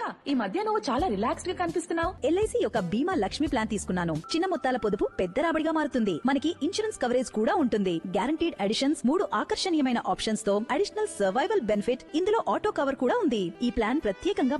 ఈ మధ్య నువ్వు చాలా రిలాక్స్డ్ గా కనిపిస్తున్నావు. ఎల్ఐసి యొక్క బీమా లక్ష్మి ప్లాన్ తీసుకున్నాను. చిన్న మొత్తాల పొదుపు పెద్ద రాబడిగా మారుతుంది. మనకి ఇన్సూరెన్స్ కవరేజ్ కూడా ఉంటుంది. గ్యారంటీడ్ అడిషన్స్, 3 ఆకర్షణీయమైన ఆప్షన్స్ తో అడిషనల్ సర్వైవల్ బెనిఫిట్, ఇందులో ఆటో కవర్ కూడా ఉంది. ఈ ప్లాన్ ప్రత్యేకంగా